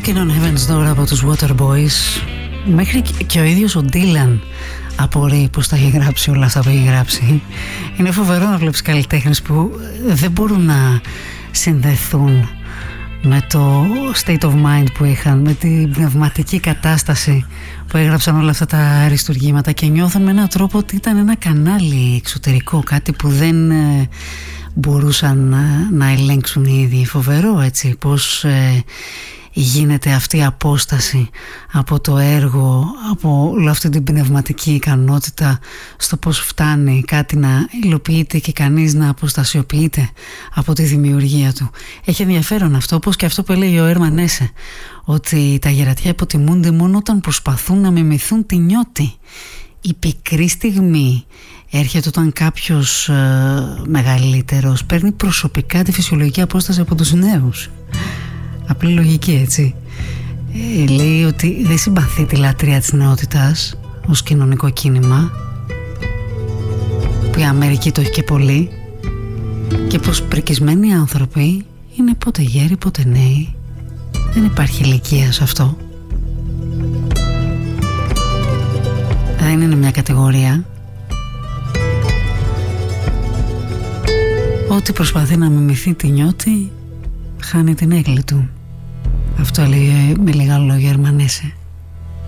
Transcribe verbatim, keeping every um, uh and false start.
Knocking on Heaven's Door από τους Waterboys. Μέχρι και ο ίδιος ο Ντίλαν απορεί πως τα έχει γράψει όλα αυτά που έχει γράψει. Είναι φοβερό να βλέπεις καλλιτέχνες που δεν μπορούν να συνδεθούν με το state of mind που είχαν, με την πνευματική κατάσταση που έγραψαν όλα αυτά τα αριστουργήματα, και νιώθουν με έναν τρόπο ότι ήταν ένα κανάλι εξωτερικό, κάτι που δεν μπορούσαν να, να ελέγξουν οι ίδιοι. Φοβερό, έτσι, πως ε, γίνεται αυτή η απόσταση από το έργο, από όλη αυτή την πνευματική ικανότητα, στο πως φτάνει κάτι να υλοποιείται και κανείς να αποστασιοποιείται από τη δημιουργία του. Έχει ενδιαφέρον αυτό, όπως και αυτό που έλεγε ο Έρμαν Έσε, ότι τα γερατιά υποτιμούνται μόνο όταν προσπαθούν να μιμηθούν τη νιώτη. Η πικρή στιγμή έρχεται όταν κάποιος ε, μεγαλύτερος παίρνει προσωπικά τη φυσιολογική απόσταση από τους νέους. Απλή λογική, έτσι. Ε, λέει ότι δεν συμπαθεί τη λατρεία της νεότητας ως κοινωνικό κίνημα, που η Αμερική το έχει και πολύ, και πως πρικισμένοι άνθρωποι είναι πότε γέροι πότε νέοι. Δεν υπάρχει ηλικία σε αυτό. Δεν είναι μια κατηγορία. Ό,τι προσπαθεί να μιμηθεί τη νιώτη χάνει την έγκλη του. Αυτό έλεγε με λίγα λόγια Έρμαν Έσε.